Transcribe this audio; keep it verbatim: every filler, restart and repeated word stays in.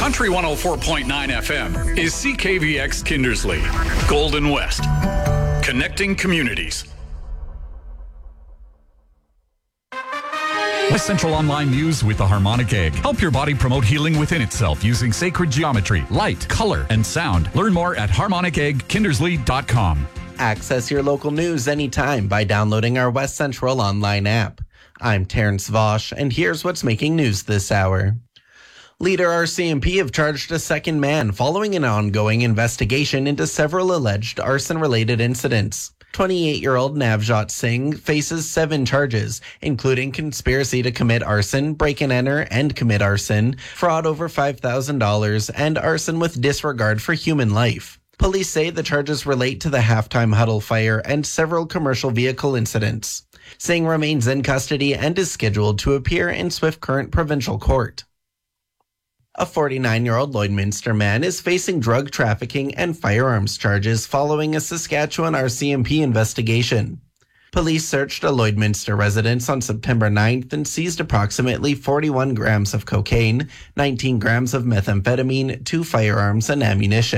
Country one oh four point nine F M is C K V X Kindersley, Golden West, connecting communities. West Central Online News with the Harmonic Egg. Help your body promote healing within itself using sacred geometry, light, color, and sound. Learn more at harmonic egg kindersley dot com. Access your local news anytime by downloading our West Central Online app. I'm Terrence Vosch, and here's what's making news this hour. Leader R C M P have charged a second man following an ongoing investigation into several alleged arson-related incidents. twenty-eight-year-old Navjot Singh faces seven charges, including conspiracy to commit arson, break and enter, and commit arson, fraud over five thousand dollars, and arson with disregard for human life. Police say the charges relate to the halftime huddle fire and several commercial vehicle incidents. Singh remains in custody and is scheduled to appear in Swift Current Provincial Court. A forty-nine-year-old Lloydminster man is facing drug trafficking and firearms charges following a Saskatchewan R C M P investigation. Police searched a Lloydminster residence on September ninth and seized approximately forty-one grams of cocaine, nineteen grams of methamphetamine, two firearms, and ammunition.